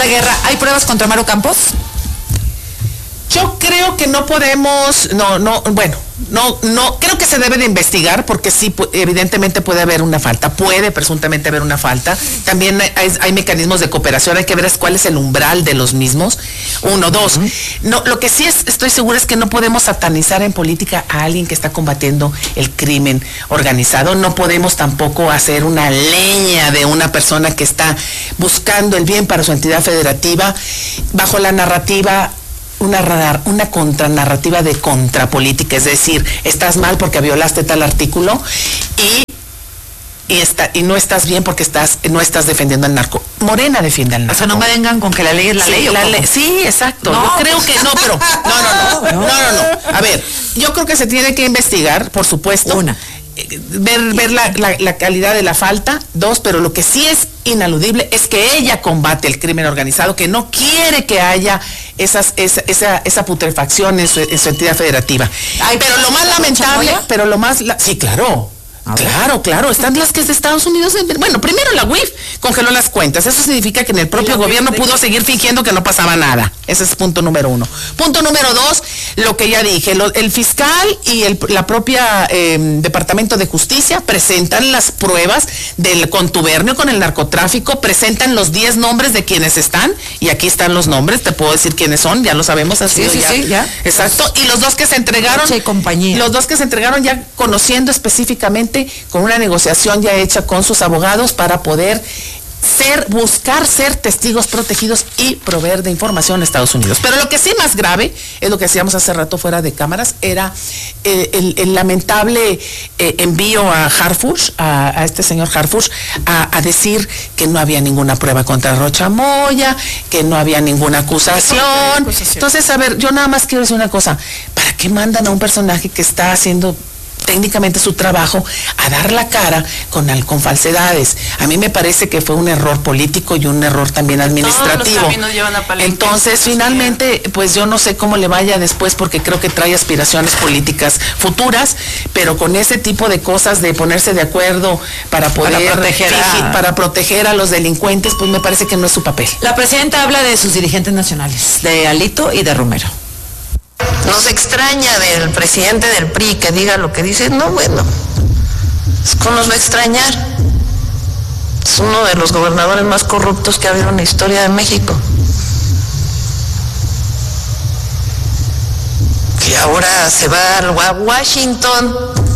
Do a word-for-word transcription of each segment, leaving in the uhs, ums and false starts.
Guerra, ¿hay pruebas contra Maru Campos? Yo creo que no podemos, no, no, bueno, no, no, creo que se debe de investigar porque sí, evidentemente puede haber una falta, puede presuntamente haber una falta. También hay, hay mecanismos de cooperación, hay que ver cuál es el umbral de los mismos. Uno, dos. Uh-huh. No, lo que sí es, estoy segura es que no podemos satanizar en política a alguien que está combatiendo el crimen organizado. No podemos tampoco hacer una leña de una persona que está buscando el bien para su entidad federativa bajo la narrativa Una, una contranarrativa de contrapolítica, es decir, estás mal porque violaste tal artículo y, y, está, y no estás bien porque estás no estás defendiendo al narco. Morena defiende al narco. O sea, no me vengan con que la ley es la sí, ley. La ley sí, exacto. No. Yo creo que no, pero no, no, no, no, no, no, no. A ver, yo creo que se tiene que investigar, por supuesto. Una. Ver, ver la, la, la calidad de la falta, dos, pero lo que sí es inaludible es que ella combate el crimen organizado, que no quiere que haya esas, esa, esa, esa putrefacción en su, en su entidad federativa. Ay, pero lo más lamentable, pero lo más, la, sí, claro. Claro, claro, están las que es de Estados Unidos. Bueno, primero la U I F congeló las cuentas. Eso significa que en el propio gobierno pudo seguir fingiendo que no pasaba nada. Ese es punto número uno. Punto número dos, lo que ya dije, lo, el fiscal y el, la propia eh, Departamento de Justicia presentan las pruebas del contubernio con el narcotráfico, presentan los diez nombres de quienes están, y aquí están los nombres, te puedo decir quiénes son, ya lo sabemos así. Sí, sí, ya. sí, ya. Exacto, y los dos que se entregaron, Noche y compañía. los dos que se entregaron ya conociendo específicamente, con una negociación ya hecha con sus abogados para poder ser, buscar ser testigos protegidos y proveer de información a Estados Unidos. Pero lo que sí más grave, es lo que hacíamos hace rato fuera de cámaras, era eh, el, el lamentable eh, envío a Harfuch, a, a este señor Harfuch, a, a decir que no había ninguna prueba contra Rocha Moya, que no había ninguna acusación. Entonces, a ver, yo nada más quiero decir una cosa, ¿para qué mandan a un personaje que está haciendo técnicamente su trabajo a dar la cara con, con falsedades? A mí me parece que fue un error político y un error también administrativo. Entonces, finalmente, pues yo no sé cómo le vaya después, porque creo que trae aspiraciones políticas futuras, pero con ese tipo de cosas de ponerse de acuerdo para poder para proteger, a... para proteger a los delincuentes, pues me parece que no es su papel. La presidenta habla de sus dirigentes nacionales, de Alito y de Romero. Nos extraña del presidente del P R I que diga lo que dice. No, bueno, ¿cómo nos va a extrañar? Es uno de los gobernadores más corruptos que ha habido en la historia de México. Que ahora se va a Washington.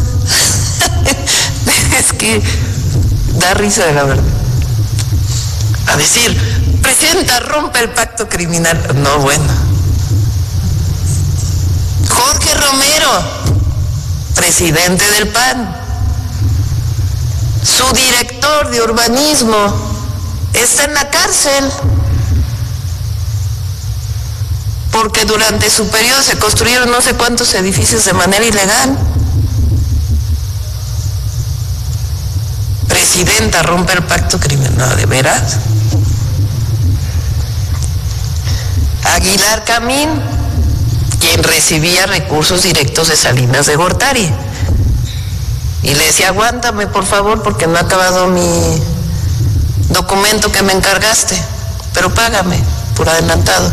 Es que da risa de la verdad. A decir, presidenta, rompe el pacto criminal. No, bueno. Jorge Romero, presidente del P A N, su director de urbanismo está en la cárcel porque durante su periodo se construyeron no sé cuántos edificios de manera ilegal. Presidenta, rompe el pacto criminal. No, ¿de veras? Aguilar Camín, quien recibía recursos directos de Salinas de Gortari. Y le decía, aguántame por favor porque no ha acabado mi documento que me encargaste, pero págame por adelantado.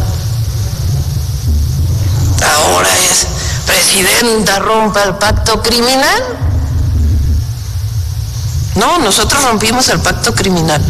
Ahora es, presidenta, rompa el pacto criminal. No, nosotros rompimos el pacto criminal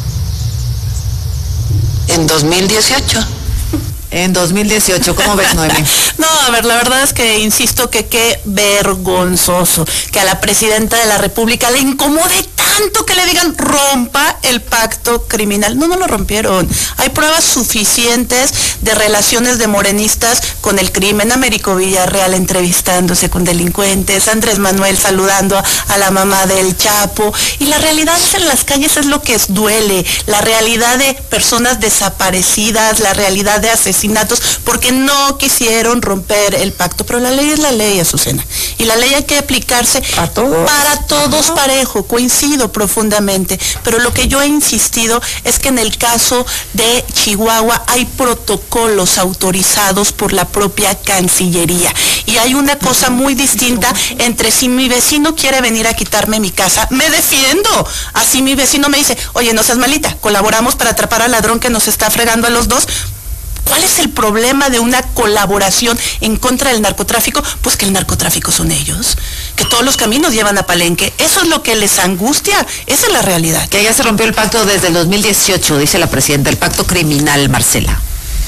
en dos mil dieciocho. En dos mil dieciocho, ¿cómo ves, Noemi? No, a ver, la verdad es que insisto que qué vergonzoso que a la presidenta de la República le incomode tanto que le digan rompa el pacto criminal. No, no lo rompieron. Hay pruebas suficientes de relaciones de morenistas con el crimen. Américo Villarreal entrevistándose con delincuentes, Andrés Manuel saludando a, a la mamá del Chapo. Y la realidad es en las calles es lo que es, duele. La realidad de personas desaparecidas, la realidad de asesinatos, asesinatos, porque no quisieron romper el pacto. Pero la ley es la ley, Azucena. Y la ley hay que aplicarse ¿Para todos? Para todos parejo, coincido profundamente. Pero lo que yo he insistido es que en el caso de Chihuahua hay protocolos autorizados por la propia Cancillería. Y hay una cosa muy distinta entre si mi vecino quiere venir a quitarme mi casa, me defiendo. Así mi vecino me dice, oye, no seas malita, colaboramos para atrapar al ladrón que nos está fregando a los dos. ¿Cuál es el problema de una colaboración en contra del narcotráfico? Pues que el narcotráfico son ellos, que todos los caminos llevan a Palenque. Eso es lo que les angustia, esa es la realidad. Que ya se rompió el pacto desde el dos mil dieciocho, dice la presidenta, el pacto criminal, Marcela.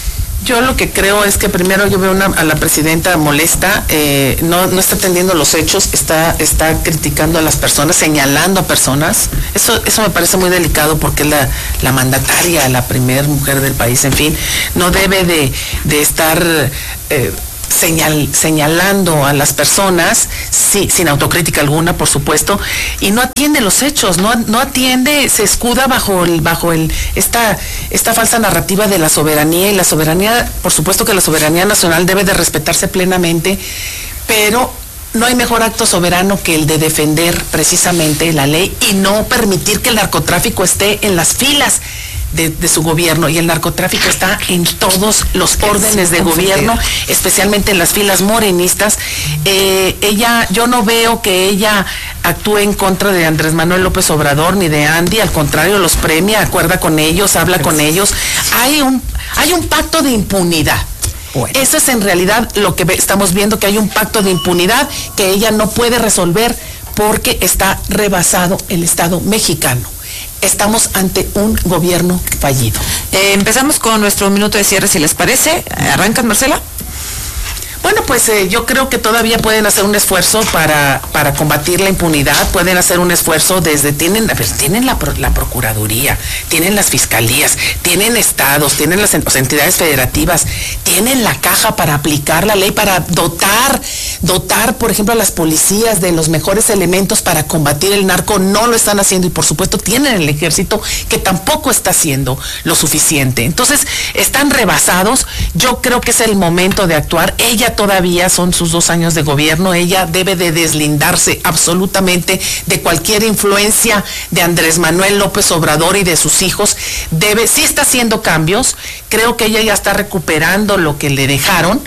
Yo lo que creo es que primero yo veo una, a la presidenta molesta, eh, no, no está atendiendo los hechos, está, está criticando a las personas, señalando a personas. Eso, eso me parece muy delicado porque la, la mandataria, la primer mujer del país, en fin, no debe de, de estar eh, Señal, señalando a las personas, sí, sin autocrítica alguna, por supuesto, y no atiende los hechos, no, no atiende, se escuda bajo el, bajo el, esta, esta falsa narrativa de la soberanía, y la soberanía, por supuesto que la soberanía nacional debe de respetarse plenamente, pero no hay mejor acto soberano que el de defender precisamente la ley y no permitir que el narcotráfico esté en las filas De, de su gobierno, y el narcotráfico está en todos los órdenes de gobierno, especialmente en las filas morenistas. Eh, ella, yo no veo que ella actúe en contra de Andrés Manuel López Obrador ni de Andy, al contrario, los premia, acuerda con ellos, habla con ellos. Hay un, hay un pacto de impunidad. Bueno. Eso es en realidad lo que estamos viendo, que hay un pacto de impunidad que ella no puede resolver porque está rebasado el Estado mexicano. Estamos ante un gobierno fallido. Eh, empezamos con nuestro minuto de cierre, si les parece. ¿Arrancan, Marcela? Bueno, pues eh, yo creo que todavía pueden hacer un esfuerzo para, para combatir la impunidad, pueden hacer un esfuerzo desde, tienen, a ver, tienen la, la Procuraduría, tienen las fiscalías, tienen estados, tienen las, las entidades federativas, tienen la caja para aplicar la ley, para dotar, dotar, por ejemplo, a las policías de los mejores elementos para combatir el narco. No lo están haciendo, y por supuesto tienen el ejército que tampoco está haciendo lo suficiente. Entonces, están rebasados. Yo creo que es el momento de actuar. Ella todavía son sus dos años de gobierno, ella debe de deslindarse absolutamente de cualquier influencia de Andrés Manuel López Obrador y de sus hijos. Debe, sí está haciendo cambios, creo que ella ya está recuperando lo que le dejaron,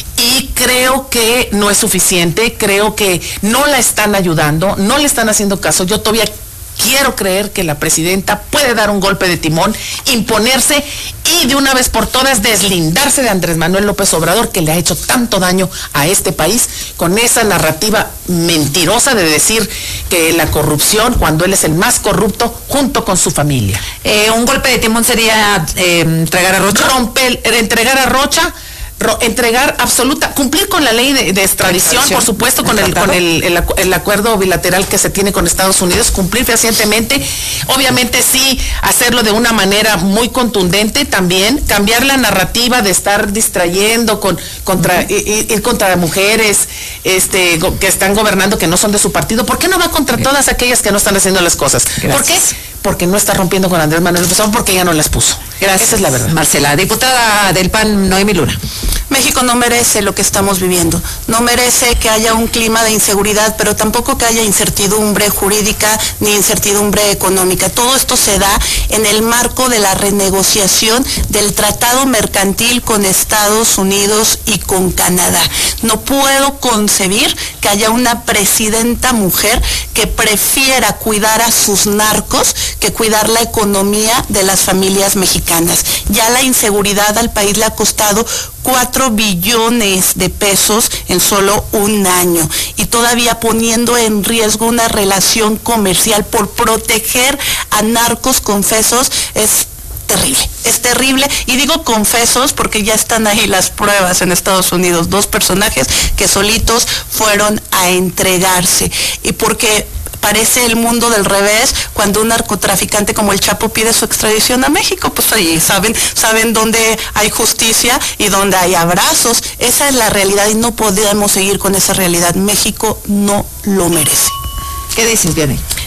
y creo que no es suficiente, creo que no la están ayudando, no le están haciendo caso. Yo todavía quiero creer que la presidenta puede dar un golpe de timón, imponerse y de una vez por todas deslindarse de Andrés Manuel López Obrador, que le ha hecho tanto daño a este país con esa narrativa mentirosa de decir que la corrupción, cuando él es el más corrupto, junto con su familia. Eh, un golpe de timón sería eh, entregar a Rocha. Romper, entregar a Rocha. entregar absoluta, cumplir con la ley de, de extradición, por supuesto, con el con el, el, el acuerdo bilateral que se tiene con Estados Unidos, cumplir fehacientemente, obviamente sí, hacerlo de una manera muy contundente también, cambiar la narrativa de estar distrayendo con contra uh-huh. ir, ir contra mujeres este que están gobernando, que no son de su partido. ¿Por qué no va contra Gracias. todas aquellas que no están haciendo las cosas? Gracias. ¿Por qué? Porque no está rompiendo con Andrés Manuel López Obrador, porque ella no las puso. Gracias. Esa es la verdad. Marcela, diputada del P A N, Noemí Luna. México no merece lo que estamos viviendo, no merece que haya un clima de inseguridad, pero tampoco que haya incertidumbre jurídica ni incertidumbre económica. Todo esto se da en el marco de la renegociación del tratado mercantil con Estados Unidos y con Canadá. No puedo concebir que haya una presidenta mujer que prefiera cuidar a sus narcos que cuidar la economía de las familias mexicanas. Ya la inseguridad al país le ha costado cuatro billones de pesos en solo un año, y todavía poniendo en riesgo una relación comercial por proteger a narcos confesos. Es terrible, es terrible, y digo confesos porque ya están ahí las pruebas en Estados Unidos, dos personajes que solitos fueron a entregarse, y porque parece el mundo del revés cuando un narcotraficante como el Chapo pide su extradición a México. Pues ahí saben, saben dónde hay justicia y dónde hay abrazos. Esa es la realidad y no podemos seguir con esa realidad. México no lo merece. ¿Qué dices, Vianney?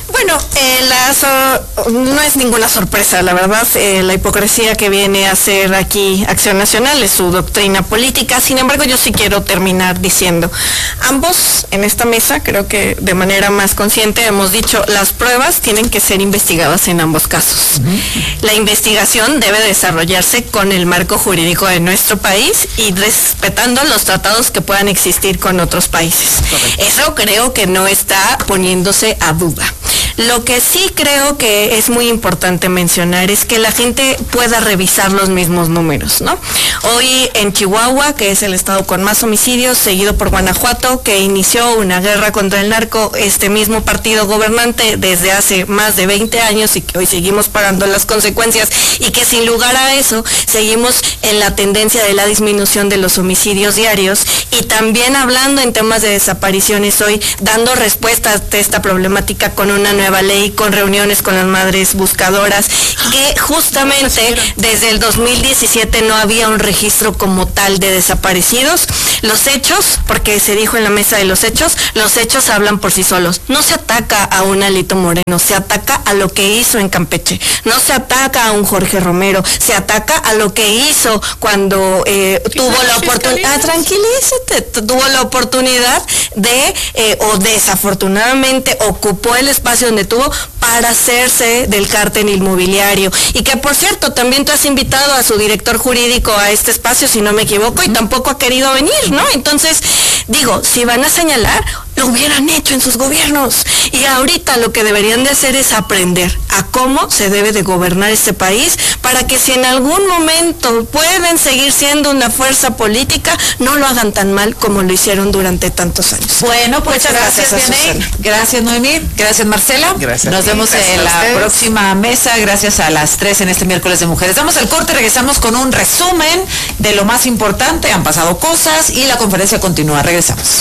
Bueno, eh, la so- no es ninguna sorpresa, la verdad, eh, la hipocresía que viene a hacer aquí Acción Nacional es su doctrina política. Sin embargo, yo sí quiero terminar diciendo, ambos en esta mesa, creo que de manera más consciente hemos dicho, las pruebas tienen que ser investigadas en ambos casos. Uh-huh. La investigación debe desarrollarse con el marco jurídico de nuestro país y respetando los tratados que puedan existir con otros países. Correcto. Eso creo que no está poniéndose a duda. Lo que sí creo que es muy importante mencionar es que la gente pueda revisar los mismos números, ¿no? Hoy en Chihuahua, que es el estado con más homicidios, seguido por Guanajuato, que inició una guerra contra el narco, este mismo partido gobernante desde hace más de veinte años y que hoy seguimos pagando las consecuencias y que sin lugar a eso seguimos en la tendencia de la disminución de los homicidios diarios y también hablando en temas de desapariciones hoy, dando respuesta a esta problemática con una nueva ley, con reuniones con las madres buscadoras, que justamente desde el dos mil diecisiete no había un registro como tal de desaparecidos. Los hechos, porque se dijo en la mesa de los hechos, los hechos hablan por sí solos. No se ataca a un Alito Moreno, se ataca a lo que hizo en Campeche. No se ataca a un Jorge Romero, se ataca a lo que hizo cuando eh, tuvo la oportunidad, ah, tranquilízate, tuvo la oportunidad de, eh, o desafortunadamente ocupó el espacio donde tuvo para hacerse del cártel inmobiliario. Y que por cierto, también tú has invitado a su director jurídico a este espacio, si no me equivoco, y tampoco ha querido venir, ¿no? Entonces, digo, si van a señalar, lo hubieran hecho en sus gobiernos. Y ahorita lo que deberían de hacer es aprender a cómo se debe de gobernar este país para que si en algún momento pueden seguir siendo una fuerza política, no lo hagan tan mal como lo hicieron durante tantos años. Bueno, pues muchas gracias, gracias Vianey. Gracias, Noemí. Gracias, Marcela. Gracias. Nos vemos gracias en la próxima mesa. Gracias a las tres en este miércoles de mujeres. Damos el corte, regresamos con un resumen de lo más importante. Han pasado cosas y la conferencia continúa. Regresamos.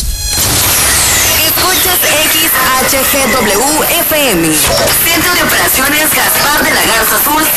Escuchas X H G W F M. Centro de Operaciones Gaspar de la Garza Azul.